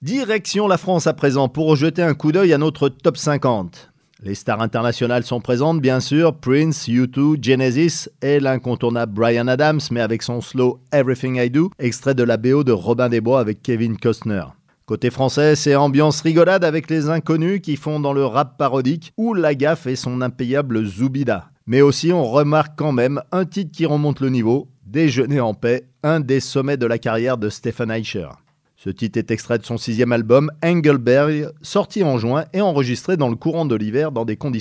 Direction la France à présent pour jeter un coup d'œil à notre top 50. Les stars internationales sont présentes, bien sûr, Prince, U2, Genesis et l'incontournable Bryan Adams, mais avec son slow Everything I Do, extrait de la BO de Robin des Bois avec Kevin Costner. Côté français, c'est ambiance rigolade avec les inconnus qui font dans le rap parodique ou La Gaffe et son impayable Zoubida. Mais aussi, on remarque quand même un titre qui remonte le niveau, Déjeuner en paix, un des sommets de la carrière de Stephen Eicher. Ce titre est extrait de son 6e album, Engelberg, sorti en juin et enregistré dans le courant de l'hiver dans des conditions